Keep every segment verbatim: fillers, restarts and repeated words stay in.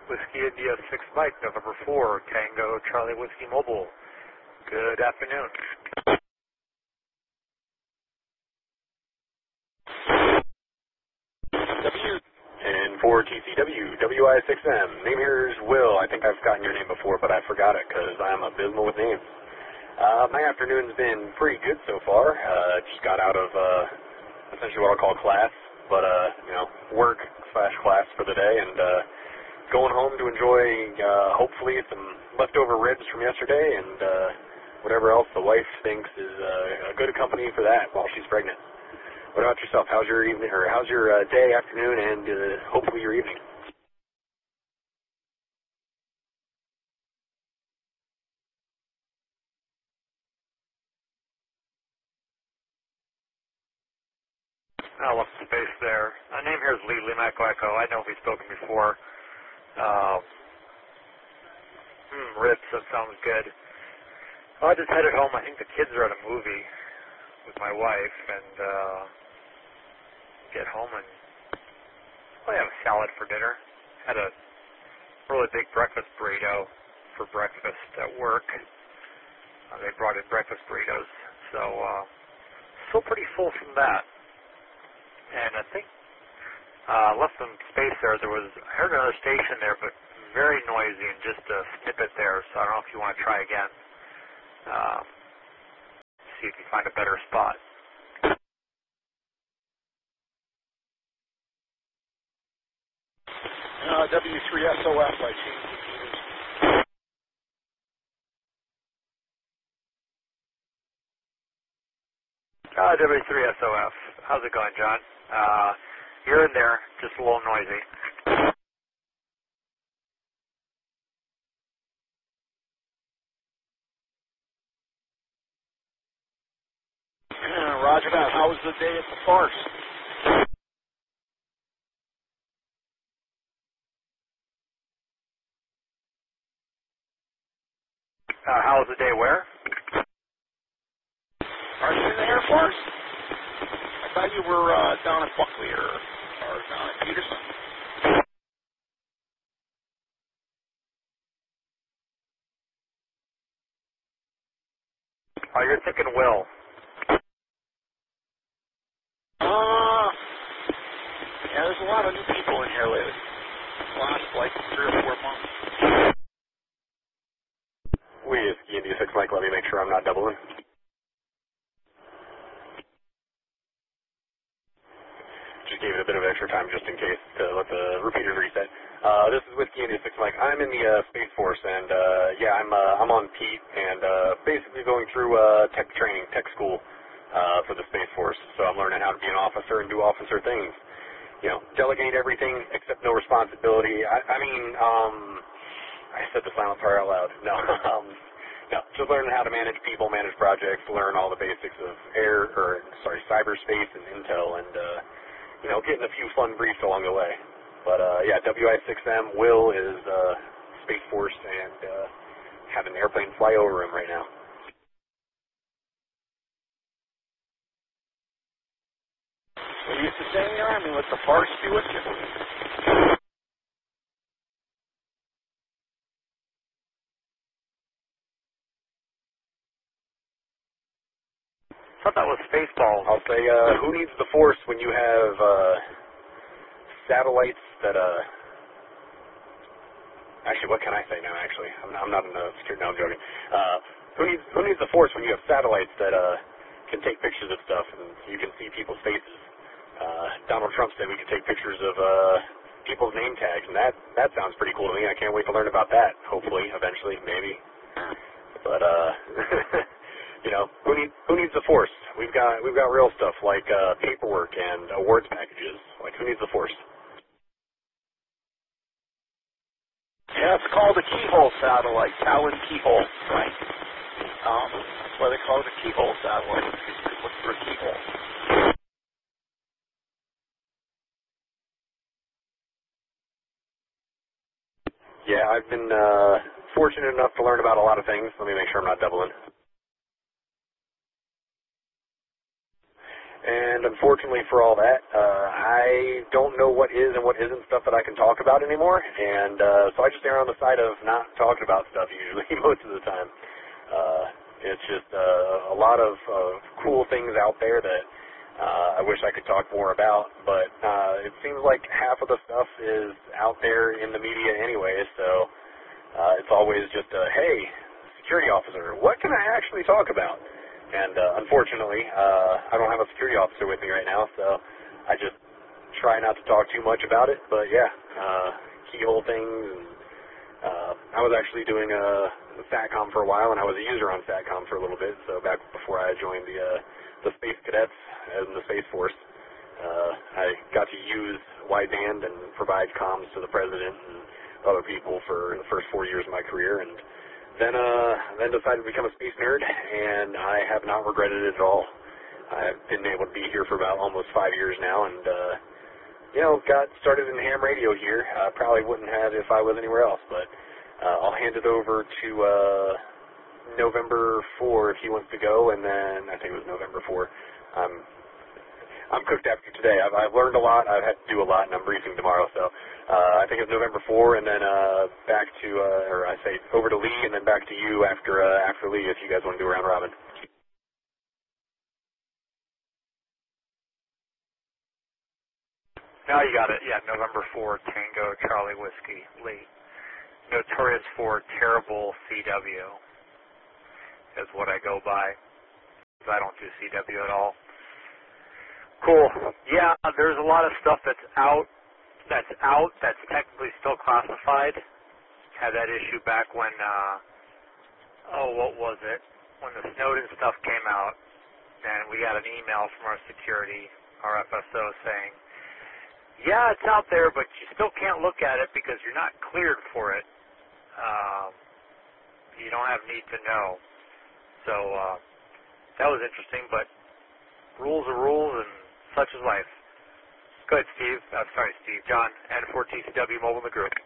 Whiskey India six Mike, November four, Tango Charlie Whiskey Mobile. Good afternoon. W and for T C W, W I six M. Name here is Will. I think I've gotten your name before, but I forgot it because I'm abysmal with names. Uh, my afternoon's been pretty good so far. Uh, just got out of uh, essentially what I'll call class, but uh, you know, work slash class for the day, and uh, going home to enjoy uh, hopefully some leftover ribs from yesterday and uh, whatever else the wife thinks is uh, a good company for that while she's pregnant. What about yourself? How's your evening, or how's your uh, day, afternoon, and uh, hopefully your evening? I left space there. My name here is Lee, Lee Mac Echo. I know we've spoken before. Um, hmm, ribs, that sounds good. Well, I just headed home. I think the kids are at a movie with my wife, and uh, get home and I have a salad for dinner. Had a really big breakfast burrito for breakfast at work. Uh, they brought in breakfast burritos, so uh, still pretty full from that. And I think uh, left some space there. There was I heard another station there, but very noisy and just a snippet there. So I don't know if you want to try again. Um, see if you find a better spot. Uh, W three S O F, I changed the meters. Uh, W three S O F. How's it going, John? Uh, you're in there, just a little noisy. Uh, Roger that. How was the day at the farce? Uh, how was the day where? Are you in the Air Force? I thought you were uh, down at Buckley or, or down at Peterson. Oh, you're thinking Will. Uh, yeah, there's a lot of new people in here lately. Last, like, three or four months. Whiskey India six Mike, let me make sure I'm not doubling. Just gave it a bit of extra time just in case to let the repeaters reset. Uh, this is Whiskey India six Mike. I'm in the uh, Space Force, and uh, yeah, I'm uh, I'm on Pete, and uh, basically going through uh, tech training, tech school uh, for the Space Force. So I'm learning how to be an officer and do officer things. You know, delegate everything except no responsibility. I, I mean, um, I said the silent part out loud. No, um, no, just learning how to manage people, manage projects, learn all the basics of air, or sorry, cyberspace and intel, and uh, you know, getting a few fun briefs along the way. But uh, yeah, W I six M Will is uh, Space Force and uh, have an airplane fly over him right now. We used to say in the Army, let the farce be with you. I thought that was Spaceballs. I'll say, uh, who needs the Force when you have uh, satellites that, uh, actually, what can I say now, actually? I'm, I'm not in the security, no, I'm joking. Uh, who needs who needs the Force when you have satellites that uh, can take pictures of stuff and you can see people's faces? Uh, Donald Trump said we could take pictures of uh, people's name tags, and that, that sounds pretty cool to me. I can't wait to learn about that, hopefully, eventually, maybe. But, uh... You know, who needs who needs the Force? We've got we've got real stuff like uh, paperwork and awards packages. Like, who needs the Force? Yeah, it's called a keyhole satellite, Talon keyhole, right? Um, that's why they call it a keyhole satellite. It's looking for a keyhole. Yeah, I've been uh, fortunate enough to learn about a lot of things. Let me make sure I'm not doubling. And unfortunately for all that, uh, I don't know what is and what isn't stuff that I can talk about anymore. And uh, so I just err on the side of not talking about stuff usually most of the time. Uh, it's just uh, a lot of uh, cool things out there that uh, I wish I could talk more about. But uh, it seems like half of the stuff is out there in the media anyway. So uh, it's always just a, hey, security officer, what can I actually talk about? And uh, unfortunately, uh, I don't have a security officer with me right now, so I just try not to talk too much about it. But yeah, uh, keyhole things. And, uh, I was actually doing a, a SATCOM for a while, and I was a user on SATCOM for a little bit. So back before I joined the uh, the Space Cadets and the Space Force, uh, I got to use wideband and provide comms to the president and other people for the first four years of my career. And Then, uh, then decided to become a space nerd, and I have not regretted it at all. I've been able to be here for about almost five years now, and, uh, you know, got started in ham radio here. I probably wouldn't have if I was anywhere else, but uh, I'll hand it over to uh, November fourth if he wants to go, and then I think it was November fourth. I'm, I'm cooked after today. I've, I've learned a lot. I've had to do a lot, and I'm briefing tomorrow, so Uh, I think it's November fourth, and then uh, back to, uh, or I say over to Lee, and then back to you after uh, after Lee if you guys want to do round robin. Now you got it. Yeah, November fourth, Tango Charlie Whiskey Lee. Notorious for terrible C W is what I go by. I don't do C W at all. Cool. Yeah, there's a lot of stuff that's out. That's out, that's technically still classified. Had that issue back when, uh, oh, what was it? When the Snowden stuff came out, and we got an email from our security, our F S O, saying, yeah, it's out there, but you still can't look at it because you're not cleared for it. Um, you don't have need to know. So, uh, that was interesting, but rules are rules, and such is life. Go ahead, Steve. I'm uh, sorry, Steve. John, N four T C W Mobile in the group.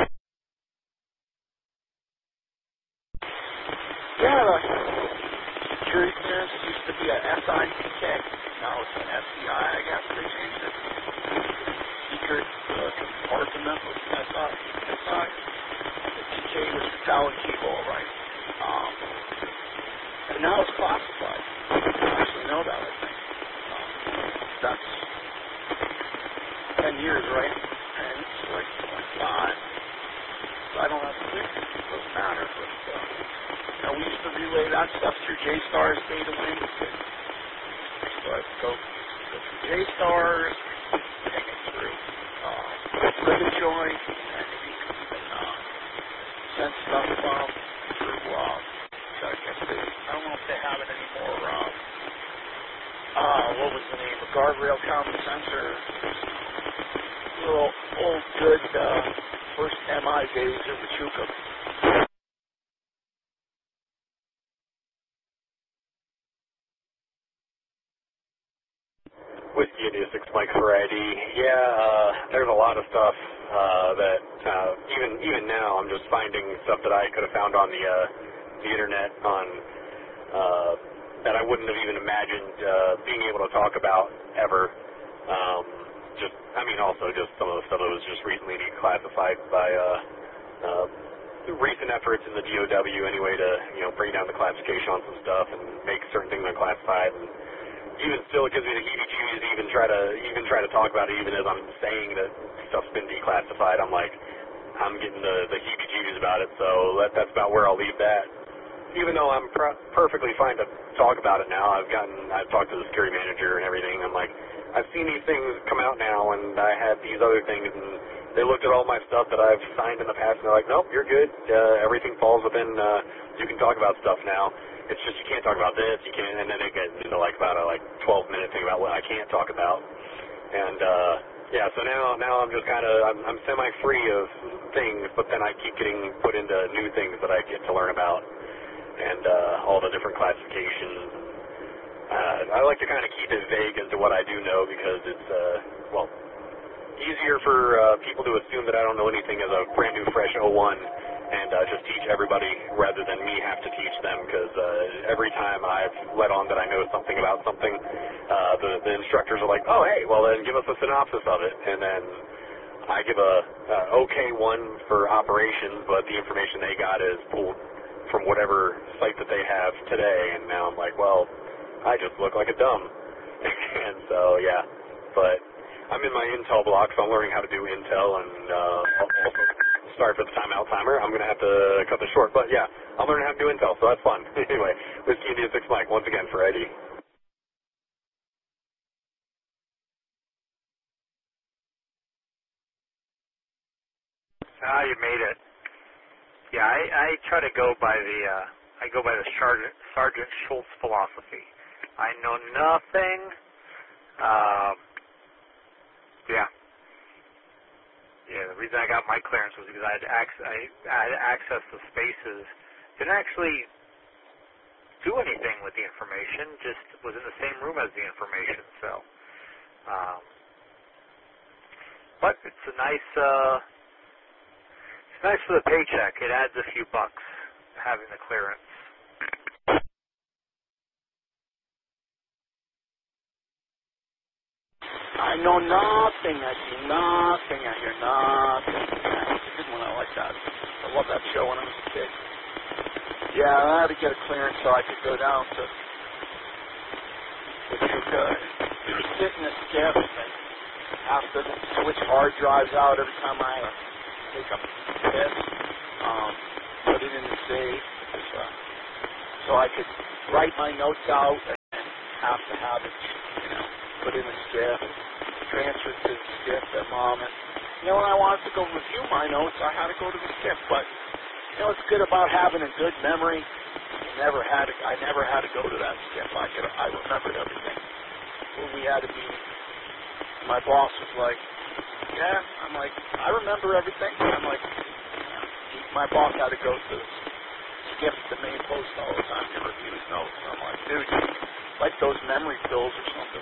Yeah, the security clearance used to be an S I C K. Now it's an S C I, I guess they changed it. Secret uh, compartment was S I. S I. The T K was for Talon Keyhole, right? Um, and now it's classified. I actually know that, I think. Um, that's ten years, right? And it's like twenty-five. So I don't have to think. It doesn't matter. But, uh, you know, we used to relay that stuff through J-Stars data links. So I'd go, go through J-Stars, take it through uh, Ribbon Joint, and you can even uh, send stuff um, through, uh, I guess they, I don't know if they have it anymore. Uh, uh, what was the name? A guardrail common sensor. Little old good uh, first M I days of the Chuka. Whiskey India six Mike Variety. Yeah, uh, there's a lot of stuff uh, that uh, even even now I'm just finding stuff that I could have found on the uh, the internet on uh, that I wouldn't have even imagined uh, being able to talk about ever. Um, Just, I mean, also just some of the stuff that was just recently declassified by uh, uh, recent efforts in the D O W anyway to, you know, bring down the classification on some stuff and make certain things unclassified. And even still, it gives me the heebie-jeebies to even try to even try to talk about it, even as I'm saying that stuff's been declassified. I'm like, I'm getting the, the heebie-jeebies about it. So that, that's about where I'll leave that. Even though I'm pr- perfectly fine to talk about it now, I've gotten, I've talked to the security manager and everything. I'm like, I've seen these things come out now, and I had these other things, and they looked at all my stuff that I've signed in the past, and they're like, nope, you're good. Uh, everything falls within, uh, you can talk about stuff now. It's just you can't talk about this, you can't, and then it gets into like about a like twelve minute thing about what I can't talk about. And, uh, yeah, so now now I'm just kind of, I'm, I'm semi-free of things, but then I keep getting put into new things that I get to learn about, and uh, all the different classifications. Uh, I like to kind of keep it vague as to what I do know because it's, uh, well, easier for uh, people to assume that I don't know anything as a brand new, fresh oh one and uh, just teach everybody rather than me have to teach them, because uh, every time I've let on that I know something about something, uh, the, the instructors are like, oh, hey, well then give us a synopsis of it, and then I give a uh, okay one for operations, but the information they got is pulled from whatever site that they have today, and now I'm like, well, I just look like a dumb. And so, yeah, but I'm in my Intel block, so I'm learning how to do Intel, and uh, also, sorry for the timeout timer, I'm going to have to cut this short, but yeah, I'm learning how to do Intel, so that's fun. Anyway, Whiskey India six Mike, once again for Eddie. Ah, you made it. Yeah, I, I try to go by the uh, I go by the Sergeant Sergeant Schultz philosophy. I know nothing. Um, yeah, yeah. The reason I got my clearance was because I had access. I, I had access to spaces. Didn't actually do anything with the information. Just was in the same room as the information. So, um, but it's a nice. Uh, It's nice for the paycheck. It adds a few bucks having the clearance. I know nothing. I see nothing. I hear nothing. It's a good one. I like that. I love that show when I was a kid. Yeah, I had to get a clearance so I could go down to the Chuka. You would sit in a skiff and have to switch hard drives out every time I take up this, um, put it in the safe, uh, so I could write my notes out and have to have it, you know, put in a skiff, transfer to the skiff at mom. And, you know, when I wanted to go review my notes, I had to go to the skiff. But, you know, it's good about having a good memory. Never had to, I never had to go to that skiff. I could, I remembered everything. When we had a meeting, my boss was like, yeah, I'm like, I remember everything. I'm like, he, my boss had to go to skip the main post all the time to review his notes. And I'm like, dude, you like those memory pills or something.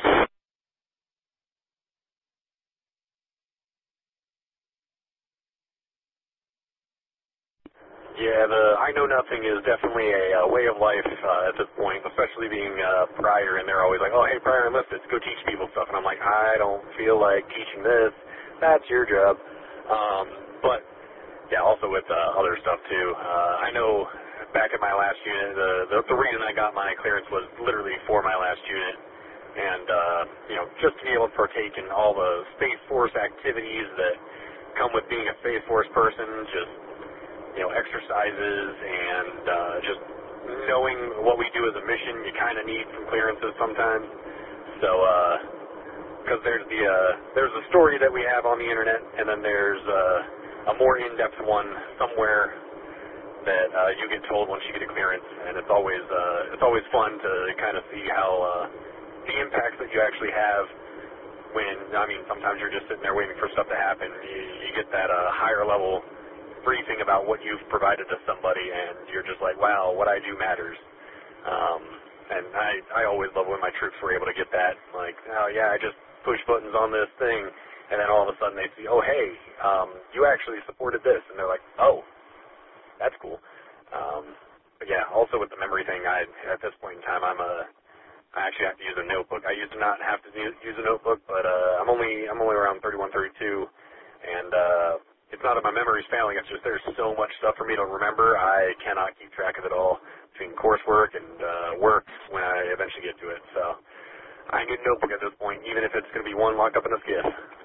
Yeah, the I know nothing is definitely a uh, way of life uh, at this point, especially being uh, prior, and they're always like, oh, hey, prior enlisted, go teach people stuff. And I'm like, I don't feel like teaching this. That's your job. Um, but, yeah, also with uh, other stuff, too. Uh, I know back at my last unit, the, the, the reason I got my clearance was literally for my last unit. And, uh, you know, just to be able to partake in all the Space Force activities that come with being a Space Force person, just you know, exercises and uh, just knowing what we do as a mission, you kind of need some clearances sometimes. So, because uh, there's the uh, there's a story that we have on the internet, and then there's uh, a more in-depth one somewhere that uh, you get told once you get a clearance, and it's always uh, it's always fun to kind of see how uh, the impacts that you actually have. When I mean, sometimes you're just sitting there waiting for stuff to happen. You, you get that uh, higher level briefing about what you've provided to somebody, and you're just like, wow, what I do matters. Um, and I, I always love when my troops were able to get that, like, oh yeah, I just push buttons on this thing, and then all of a sudden they see, oh hey, um, you actually supported this, and they're like, oh, that's cool. Um, but yeah, also with the memory thing, I at this point in time, I'm a, I actually have to use a notebook. I used to not have to use a notebook, but uh, I'm only I'm only around thirty-one, thirty-two, and uh, it's not that my memory's failing, it's just there's so much stuff for me to remember, I cannot keep track of it all between coursework and uh, work when I eventually get to it. So I need a notebook at this point, even if it's going to be one locked up in a skiff.